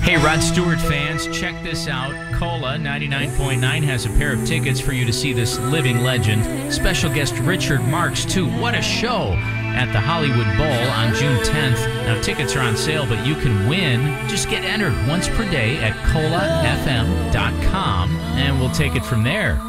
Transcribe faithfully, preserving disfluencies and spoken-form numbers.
Hey, Rod Stewart fans, check this out. Cola ninety-nine point nine has a pair of tickets for you to see this living legend. Special guest Richard Marx, too. What a show at the Hollywood Bowl on June tenth. Now, tickets are on sale, but you can win. Just get entered once per day at cola f m dot com, and we'll take it from there.